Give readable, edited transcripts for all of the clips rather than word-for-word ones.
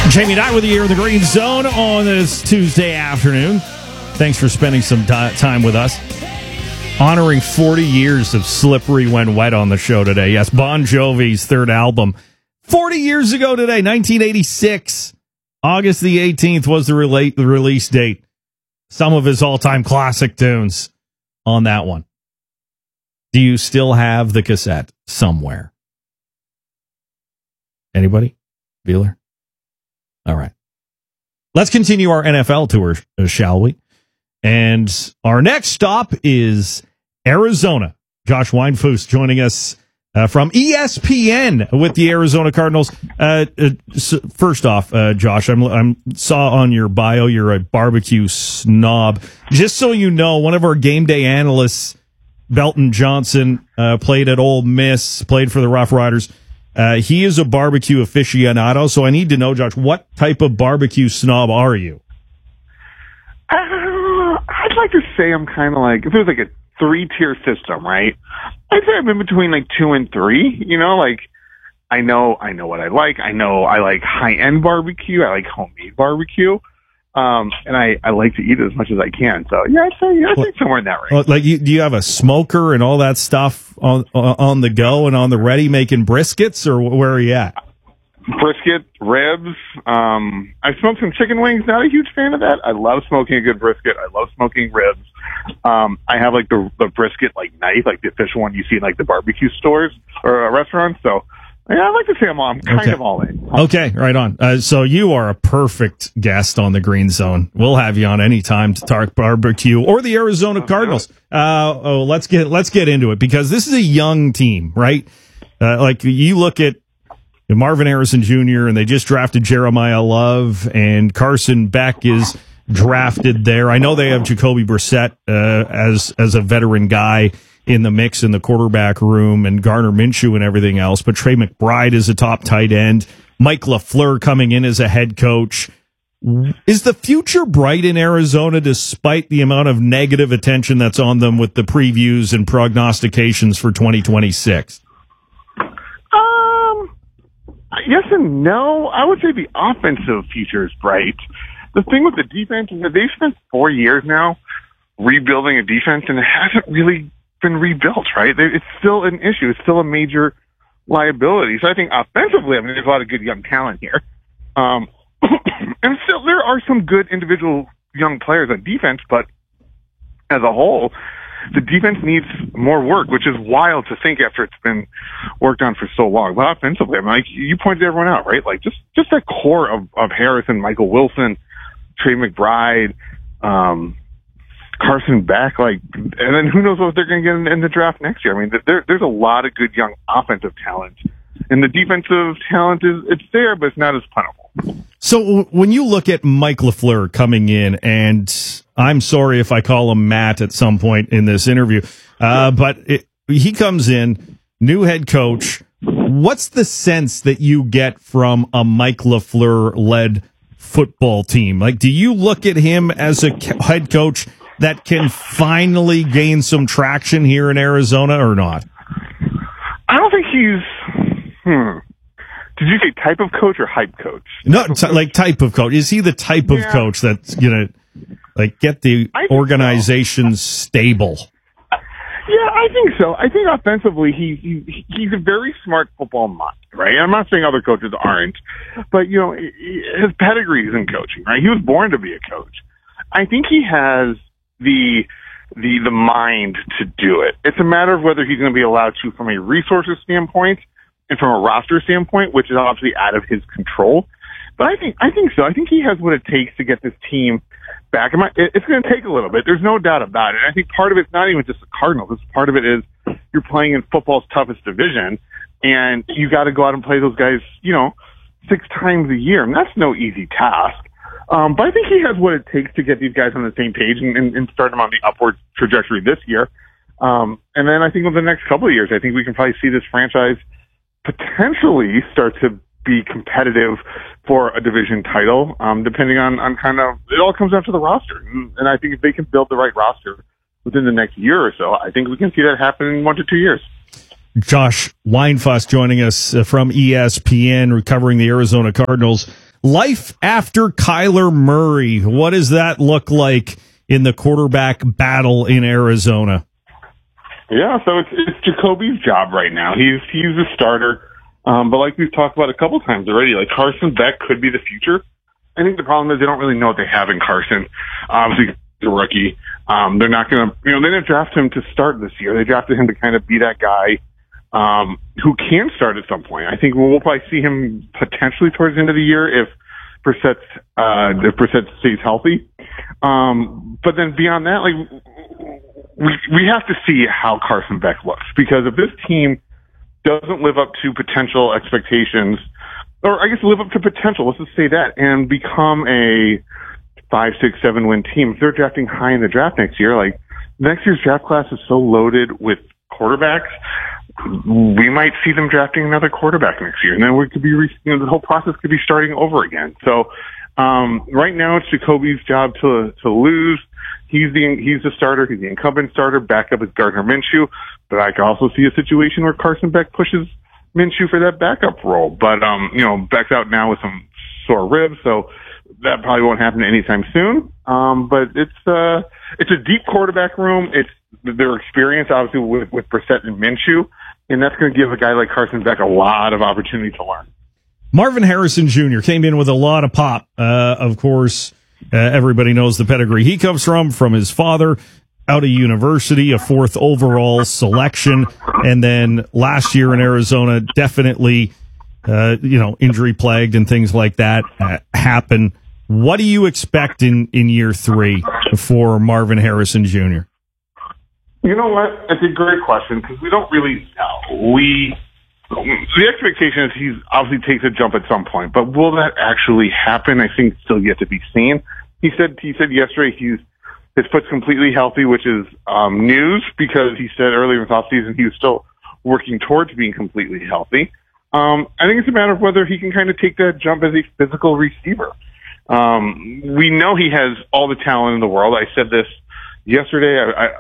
Jamie Knight with you here in the Green Zone on this Tuesday afternoon. Thanks for spending some time with us. Honoring 40 years of Slippery When Wet on the show today. Yes, Bon Jovi's third album. 40 years ago today, 1986. August the 18th was the release date. Some of his all-time classic tunes on that one. Do you still have the cassette somewhere? Anybody? Beeler? All right. Let's continue our NFL tour, shall we? And our next stop is Arizona. Josh Weinfuss joining us from ESPN with the Arizona Cardinals. First off, Josh, I saw on your bio you're a barbecue snob. Just so you know, one of our game day analysts, Belton Johnson, played at Ole Miss, played for the Rough Riders. He is a barbecue aficionado, so I need to know, Josh, what type of barbecue snob are you? I'd like to say I'm kind of like, if it was like a 3-tier system, right? I'd say I'm in between like 2 and 3, you know, like I know what I like. I know I like high-end barbecue. I like homemade barbecue. And I like to eat it as much as I can. So yeah, I'd say somewhere in that range. Like, do you have a smoker and all that stuff on the go and on the ready, making briskets, or where are you at? Brisket, ribs. I smoked some chicken wings. Not a huge fan of that. I love smoking a good brisket. I love smoking ribs. I have like the brisket like knife, like the official one you see in like the barbecue stores or restaurants. So yeah, I'd like to say I'm kind of all in. Okay, right on. So you are a perfect guest on the Green Zone. We'll have you on any time to talk barbecue or the Arizona Cardinals. Let's get into it, because this is a young team, right? Like you look at Marvin Harrison Jr. and they just drafted Jeremiah Love, and Carson Beck is drafted there. I know they have Jacoby Brissett as a veteran guy in the mix in the quarterback room, and Gardner Minshew and everything else. But Trey McBride is a top tight end. Mike LaFleur coming in as a head coach. Is the future bright in Arizona despite the amount of negative attention that's on them with the previews and prognostications for 2026? Yes and no. I would say the offensive future is bright. The thing with the defense is that they've spent 4 years now rebuilding a defense, and it hasn't really been rebuilt, right? It's still an issue. It's still a major liability. So I think offensively, there's a lot of good young talent here. And still, there are some good individual young players on defense, but as a whole, the defense needs more work, which is wild to think after it's been worked on for so long. But offensively, like you pointed everyone out, right? Like just that core of Harrison, Michael Wilson, Trey McBride, Carson Beck, and then who knows what they're going to get in the draft next year. I mean, there's a lot of good young offensive talent, and the defensive talent it's there, but it's not as plentiful. So when you look at Mike LaFleur coming in, and I'm sorry if I call him Matt at some point in this interview, but he comes in, new head coach. What's the sense that you get from a Mike LaFleur-led football team? Like, do you look at him as a head coach that can finally gain some traction here in Arizona or not? I don't think he's... Did you say type of coach or hype coach? No, type of coach. Is he the type of coach that's going to get the organization stable? Yeah, I think so. I think offensively he's a very smart football mind, right? I'm not saying other coaches aren't, but his pedigree is in coaching, right? He was born to be a coach. I think he has the mind to do it. It's a matter of whether he's going to be allowed to from a resources standpoint and from a roster standpoint, which is obviously out of his control. But I think so. I think he has what it takes to get this team back. It's going to take a little bit. There's no doubt about it. And I think part of it's not even just the Cardinals. Part of it is you're playing in football's toughest division, and you got to go out and play those guys, 6 times a year. And that's no easy task. But I think he has what it takes to get these guys on the same page and start them on the upward trajectory this year. And then I think over the next couple of years, I think we can probably see this franchise potentially start to be competitive for a division title, depending on kind of, it all comes down to the roster. And I think if they can build the right roster within the next year or so, I think we can see that happen in 1 to 2 years. Josh Weinfuss joining us from ESPN, recovering the Arizona Cardinals Life after Kyler Murray. What does that look like in the quarterback battle in Arizona? Yeah, so it's Jacoby's job right now. He's a starter. But like we've talked about a couple times already, like Carson Beck could be the future. I think the problem is they don't really know what they have in Carson. Obviously, he's a rookie. They're not going to, they didn't draft him to start this year. They drafted him to kind of be that guy who can start at some point. I think we'll probably see him potentially towards the end of the year if Brissett stays healthy. But then beyond that, like we have to see how Carson Beck looks, because if this team doesn't live up to potential expectations, or I guess live up to potential, let's just say that, and become a 5, 6, 7 win team, if they're drafting high in the draft next year, like next year's draft class is so loaded with quarterbacks, we might see them drafting another quarterback next year, and then we could be, the whole process could be starting over again. So right now it's Jacoby's job to lose. He's the starter. He's the incumbent starter. Backup is Gardner Minshew. But I can also see a situation where Carson Beck pushes Minshew for that backup role. But, Beck's out now with some sore ribs, so that probably won't happen anytime soon. But it's a deep quarterback room. It's their experience, obviously, with Brissett and Minshew, and that's going to give a guy like Carson Beck a lot of opportunity to learn. Marvin Harrison Jr. came in with a lot of pop. Of course, everybody knows the pedigree he comes from his father, out of university, a 4th overall selection. And then last year in Arizona, definitely, injury plagued and things like that happen. What do you expect in year 3 for Marvin Harrison Jr.? You know what? It's a great question, because we don't really know. The expectation is he obviously takes a jump at some point, but will that actually happen? I think still yet to be seen. He said yesterday his foot's completely healthy, which is news, because he said earlier in the offseason he was still working towards being completely healthy. I think it's a matter of whether he can kind of take that jump as a physical receiver. We know he has all the talent in the world. I said this yesterday.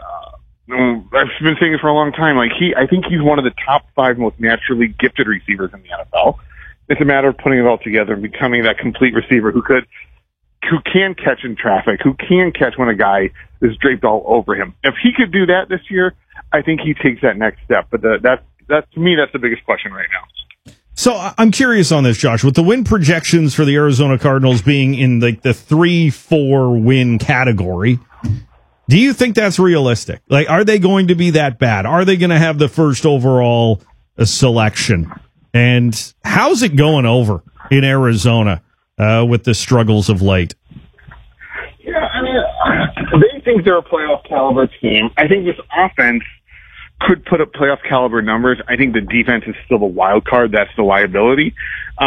I've been saying it for a long time. I think he's one of the top 5 most naturally gifted receivers in the NFL. It's a matter of putting it all together and becoming that complete receiver who can catch in traffic, who can catch when a guy is draped all over him. If he could do that this year, I think he takes that next step. But that's to me, that's the biggest question right now. So I'm curious on this, Josh, with the win projections for the Arizona Cardinals being in the 3-4 win category. Do you think that's realistic? Like, are they going to be that bad? Are they going to have the first overall selection? And how's it going over in Arizona with the struggles of late? Yeah, I mean, they think they're a playoff caliber team. I think this offense could put up playoff caliber numbers. I think the defense is still the wild card. That's the liability.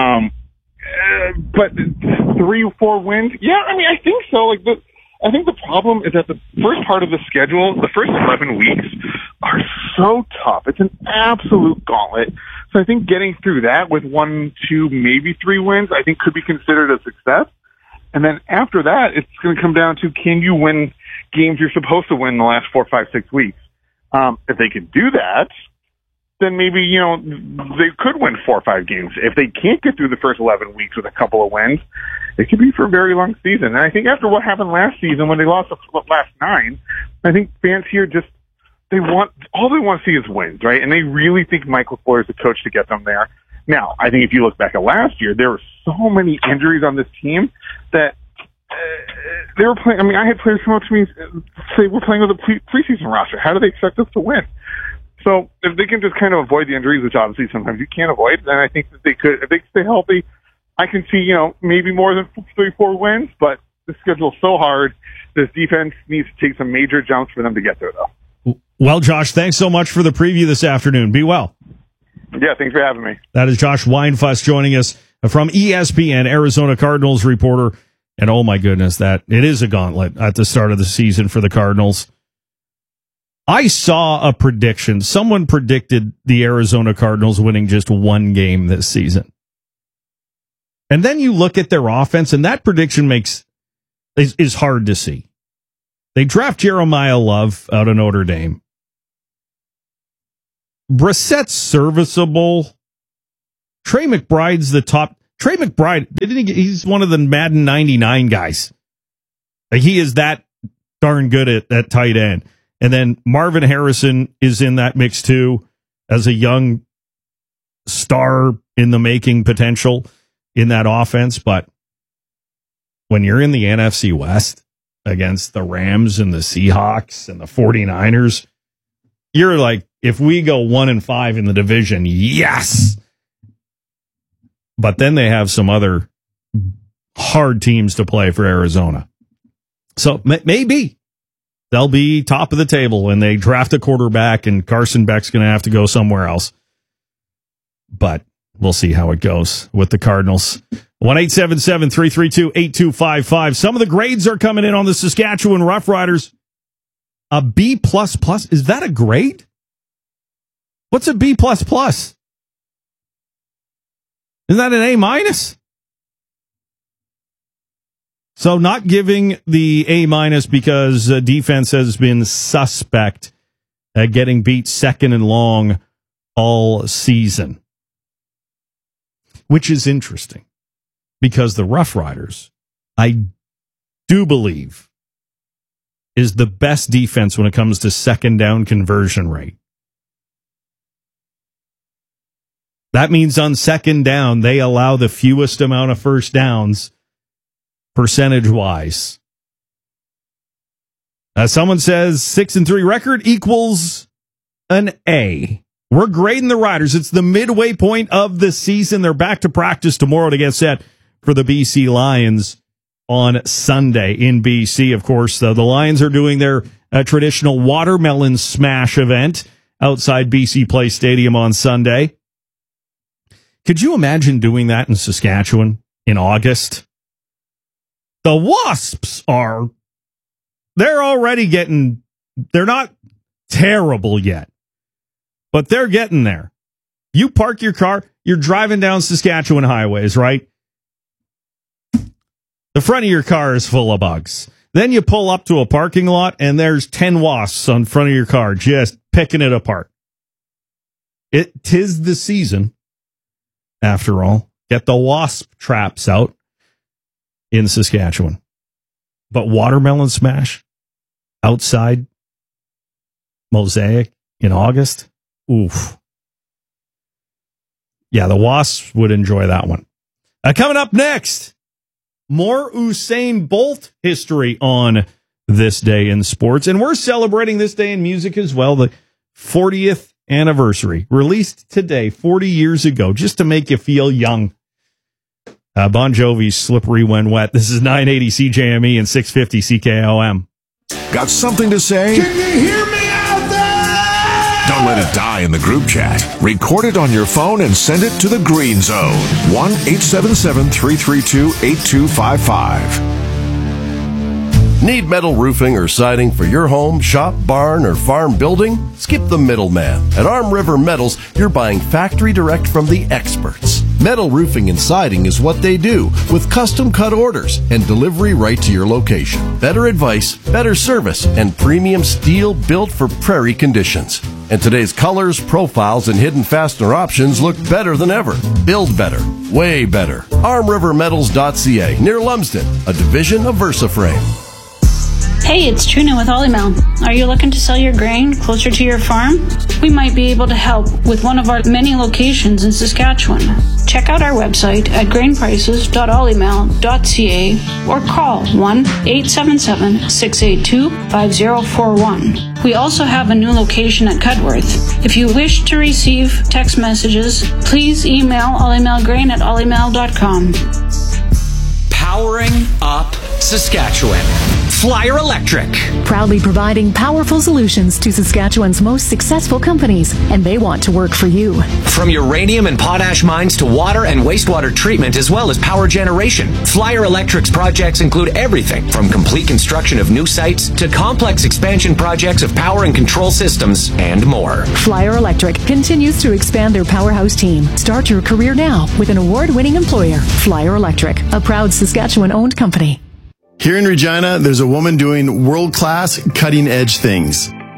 But 3 or 4 wins? Yeah, I mean, I think so. I think the problem is that the first part of the schedule, the first 11 weeks, are so tough. It's an absolute gauntlet. So I think getting through that with 1, 2, maybe 3 wins, I think could be considered a success. And then after that, it's going to come down to, can you win games you're supposed to win in the last 4, 5, 6 weeks? If they could do that, then maybe, they could win 4 or 5 games. If they can't get through the first 11 weeks with a couple of wins, it could be for a very long season. And I think after what happened last season when they lost the last 9, I think fans here all they want to see is wins, right? And they really think Mike LaFleur is the coach to get them there. Now, I think if you look back at last year, there were so many injuries on this team that they were playing. I mean, I had players come up to me and say, we're playing with a preseason roster. How do they expect us to win? So if they can just kind of avoid the injuries, which obviously sometimes you can't avoid, then I think that they could, if they stay healthy, I can see, maybe more than 3, 4 wins, but the schedule's so hard. This defense needs to take some major jumps for them to get there, though. Well, Josh, thanks so much for the preview this afternoon. Be well. Yeah, thanks for having me. That is Josh Weinfuss joining us from ESPN, Arizona Cardinals reporter. And oh my goodness, it is a gauntlet at the start of the season for the Cardinals. I saw a prediction. Someone predicted the Arizona Cardinals winning just 1 game this season. And then you look at their offense, and that prediction is hard to see. They draft Jeremiah Love out of Notre Dame. Brissett's serviceable. Trey McBride's the top. Trey McBride, he's one of the Madden 99 guys. Like, he is that darn good at tight end. And then Marvin Harrison is in that mix too, as a young star in the making potential in that offense. But when you're in the NFC West against the Rams and the Seahawks and the 49ers, you're like, if we go 1-5 in the division, yes. But then they have some other hard teams to play for Arizona. So maybe they'll be top of the table when they draft a quarterback and Carson Beck's going to have to go somewhere else. But we'll see how it goes with the Cardinals. 1-877-332-8255. Some of the grades are coming in on the Saskatchewan Roughriders. A B++. Is that a grade? What's a B++? Isn't that an A-? So not giving the A- because defense has been suspect at getting beat second and long all season. Which is interesting because the Roughriders, I do believe, is the best defense when it comes to second down conversion rate. That means on second down, they allow the fewest amount of first downs percentage-wise. Someone says 6-3 record equals an A. We're grading the Riders. It's the midway point of the season. They're back to practice tomorrow to get set for the BC Lions on Sunday in BC. Of course, the Lions are doing their traditional watermelon smash event outside BC Place Stadium on Sunday. Could you imagine doing that in Saskatchewan in August? The Wasps they're already they're not terrible yet, but they're getting there. You park your car, you're driving down Saskatchewan highways, right? The front of your car is full of bugs. Then you pull up to a parking lot and there's 10 wasps on front of your car just picking it apart. Tis the season. After all, get the wasp traps out in Saskatchewan. But watermelon smash outside Mosaic in August? Oof. Yeah, the Wasps would enjoy that one. Coming up next, more Usain Bolt history on this day in sports. And we're celebrating this day in music as well, the 40th anniversary, released today, 40 years ago, just to make you feel young. Bon Jovi's Slippery When Wet. This is 980 CJME and 650 CKOM. Got something to say? Can you hear me out there? Don't let it die in the group chat. Record it on your phone and send it to the Green Zone. 1-877-332-8255. Need metal roofing or siding for your home, shop, barn, or farm building? Skip the middleman. At Arm River Metals, you're buying factory direct from the experts. Metal roofing and siding is what they do, with custom cut orders and delivery right to your location. Better advice, better service, and premium steel built for prairie conditions. And today's colors, profiles, and hidden fastener options look better than ever. Build better. Way better. ArmRiverMetals.ca, near Lumsden, a division of VersaFrame. Hey, it's Trina with Olymel. Are you looking to sell your grain closer to your farm? We might be able to help with one of our many locations in Saskatchewan. Check out our website at grainprices.olymel.ca or call 1-877-682-5041. We also have a new location at Cudworth. If you wish to receive text messages, please email olymelgrain@olymel.com. Powering up Saskatchewan. Flyer Electric. Proudly providing powerful solutions to Saskatchewan's most successful companies, and they want to work for you. From uranium and potash mines to water and wastewater treatment, as well as power generation, Flyer Electric's projects include everything from complete construction of new sites to complex expansion projects of power and control systems and more. Flyer Electric continues to expand their powerhouse team. Start your career now with an award-winning employer, Flyer Electric, a proud Saskatchewan-owned company. Here in Regina, there's a woman doing world-class, cutting-edge things.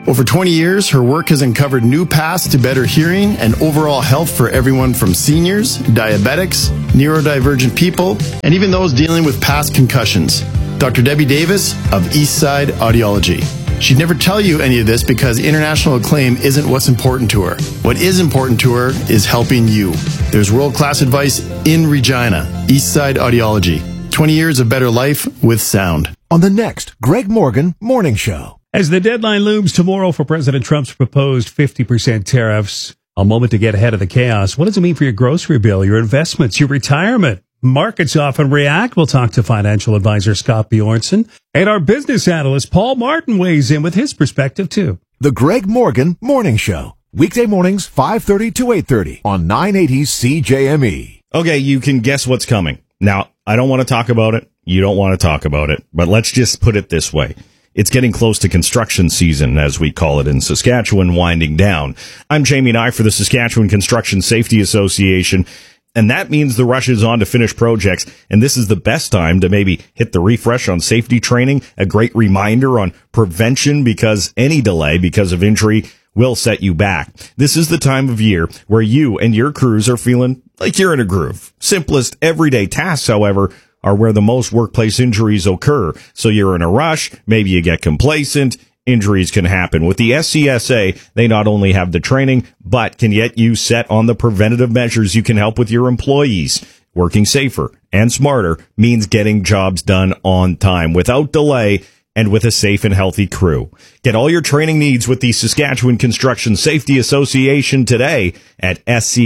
Over 20 years, her work has uncovered new paths to better hearing and overall health for everyone from seniors, diabetics, neurodivergent people, and even those dealing with past concussions. Dr. Debbie Davis of Eastside Audiology. She'd never tell you any of this because international acclaim isn't what's important to her. What is important to her is helping you. There's world-class advice in Regina. Eastside Audiology. 20 years of better life with sound. On the next Greg Morgan Morning Show. As the deadline looms tomorrow for President Trump's proposed 50% tariffs, a moment to get ahead of the chaos. What does it mean for your grocery bill, your investments, your retirement? Markets often react. We'll talk to financial advisor Scott Bjornson. And our business analyst Paul Martin weighs in with his perspective, too. The Greg Morgan Morning Show. Weekday mornings, 5:30 to 8:30 on 980 CJME. Okay, you can guess what's coming. Now, I don't want to talk about it. You don't want to talk about it. But let's just put it this way. It's getting close to construction season, as we call it in Saskatchewan, winding down. I'm Jamie Nye for the Saskatchewan Construction Safety Association, and that means the rush is on to finish projects, and this is the best time to maybe hit the refresh on safety training, a great reminder on prevention, because any delay because of injury will set you back. This is the time of year where you and your crews are feeling like you're in a groove. Simplest everyday tasks, however, are where the most workplace injuries occur. So you're in a rush, maybe you get complacent, injuries can happen. With the SCSA, they not only have the training, but can get you set on the preventative measures you can help with your employees. Working safer and smarter means getting jobs done on time, without delay, and with a safe and healthy crew. Get all your training needs with the Saskatchewan Construction Safety Association today at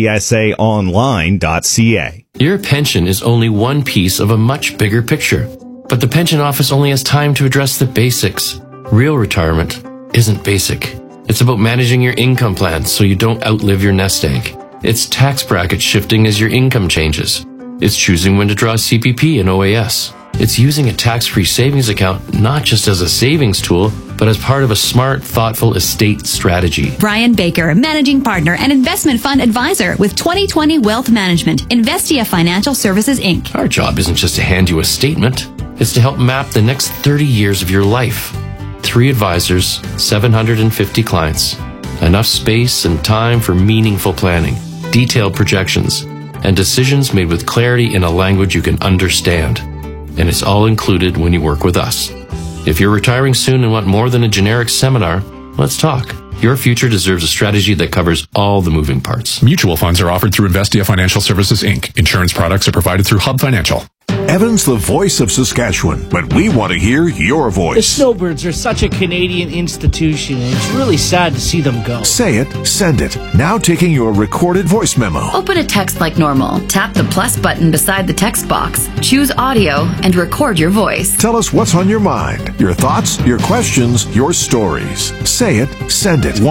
scsaonline.ca. Your pension is only one piece of a much bigger picture, but the pension office only has time to address the basics. Real retirement isn't basic. It's about managing your income plan so you don't outlive your nest egg. It's tax bracket shifting as your income changes. It's choosing when to draw CPP and OAS. It's using a tax-free savings account not just as a savings tool, but as part of a smart, thoughtful estate strategy. Brian Baker, Managing Partner and Investment Fund Advisor with 2020 Wealth Management, Investia Financial Services, Inc. Our job isn't just to hand you a statement. It's to help map the next 30 years of your life. 3 advisors, 750 clients. Enough space and time for meaningful planning, detailed projections, and decisions made with clarity in a language you can understand. And it's all included when you work with us. If you're retiring soon and want more than a generic seminar, let's talk. Your future deserves a strategy that covers all the moving parts. Mutual funds are offered through Investia Financial Services, Inc. Insurance products are provided through Hub Financial. Evan's the voice of Saskatchewan, but we want to hear your voice. The Snowbirds are such a Canadian institution, and it's really sad to see them go. Say it, send it. Now taking your recorded voice memo. Open a text like normal. Tap the plus button beside the text box. Choose audio and record your voice. Tell us what's on your mind, your thoughts, your questions, your stories. Say it, send it.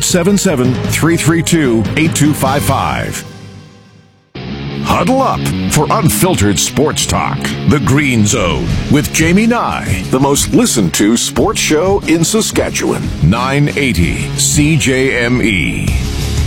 1-877-332-8255. Huddle up for unfiltered sports talk. The Green Zone with Jamie Nye, the most listened to sports show in Saskatchewan. 980 CJME.